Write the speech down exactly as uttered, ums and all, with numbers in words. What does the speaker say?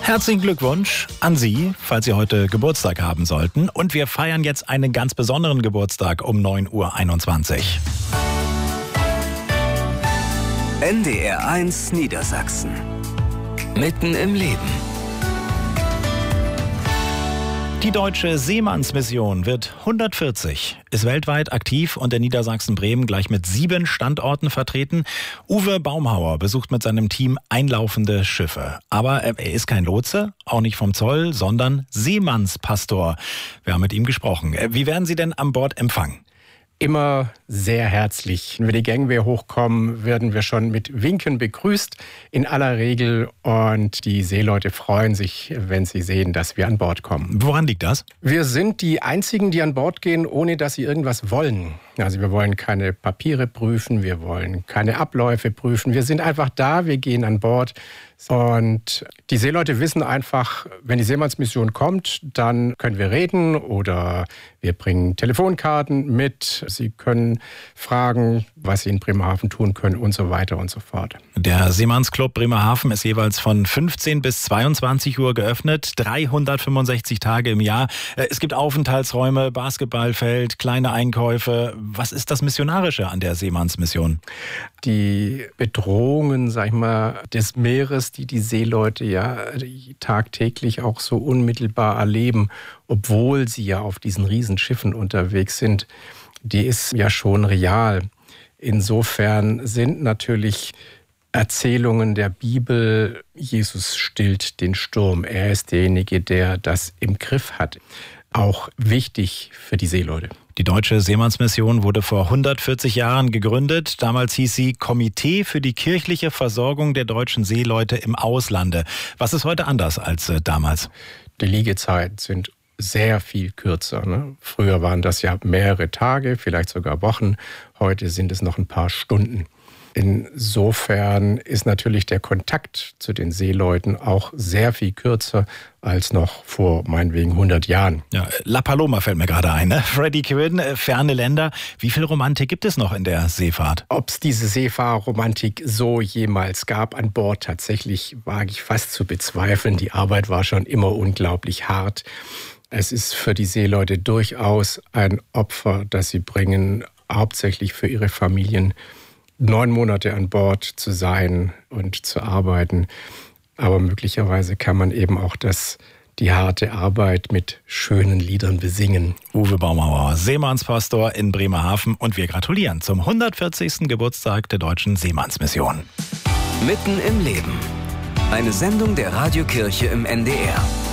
Herzlichen Glückwunsch an Sie, falls Sie heute Geburtstag haben sollten. Und wir feiern jetzt einen ganz besonderen Geburtstag um neun Uhr einundzwanzig. N D R eins Niedersachsen. Mitten im Leben. Die deutsche Seemannsmission wird hundertvierzig, ist weltweit aktiv und in Niedersachsen-Bremen gleich mit sieben Standorten vertreten. Uwe Baumhauer besucht mit seinem Team einlaufende Schiffe. Aber er ist kein Lotse, auch nicht vom Zoll, sondern Seemannspastor. Wir haben mit ihm gesprochen. Wie werden Sie denn an Bord empfangen? Immer sehr herzlich. Wenn wir die Gangway hochkommen, werden wir schon mit Winken begrüßt, in aller Regel. Und die Seeleute freuen sich, wenn sie sehen, dass wir an Bord kommen. Woran liegt das? Wir sind die Einzigen, die an Bord gehen, ohne dass sie irgendwas wollen. Also wir wollen keine Papiere prüfen, wir wollen keine Abläufe prüfen. Wir sind einfach da, wir gehen an Bord. Und die Seeleute wissen einfach, wenn die Seemannsmission kommt, dann können wir reden oder wir bringen Telefonkarten mit. Sie können fragen, was sie in Bremerhaven tun können und so weiter und so fort. Der Seemannsclub Bremerhaven ist jeweils von fünfzehn bis zweiundzwanzig Uhr geöffnet, dreihundertfünfundsechzig Tage im Jahr. Es gibt Aufenthaltsräume, Basketballfeld, kleine Einkäufe. Was ist das Missionarische an der Seemannsmission? Die Bedrohungen, sag ich mal, des Meeres, die die Seeleute ja tagtäglich auch so unmittelbar erleben, obwohl sie ja auf diesen Riesenschiffen unterwegs sind, die ist ja schon real. Insofern sind natürlich Erzählungen der Bibel, Jesus stillt den Sturm, er ist derjenige, der das im Griff hat, auch wichtig für die Seeleute. Die Deutsche Seemannsmission wurde vor hundertvierzig Jahren gegründet. Damals hieß sie Komitee für die kirchliche Versorgung der deutschen Seeleute im Auslande. Was ist heute anders als äh, damals? Die Liegezeiten sind sehr viel kürzer. Ne? Früher waren das ja mehrere Tage, vielleicht sogar Wochen. Heute sind es noch ein paar Stunden. Insofern ist natürlich der Kontakt zu den Seeleuten auch sehr viel kürzer als noch vor meinetwegen hundert Jahren. Ja, La Paloma fällt mir gerade ein, ne? Freddie Quinn, ferne Länder. Wie viel Romantik gibt es noch in der Seefahrt? Ob es diese Seefahrerromantik so jemals gab an Bord, tatsächlich wage ich fast zu bezweifeln. Die Arbeit war schon immer unglaublich hart. Es ist für die Seeleute durchaus ein Opfer, das sie bringen, hauptsächlich für ihre Familien, neun Monate an Bord zu sein und zu arbeiten. Aber möglicherweise kann man eben auch das, die harte Arbeit mit schönen Liedern besingen. Uwe Baumhauer, Seemannspastor in Bremerhaven. Und wir gratulieren zum hundertvierzigsten Geburtstag der Deutschen Seemannsmission. Mitten im Leben. Eine Sendung der Radiokirche im N D R.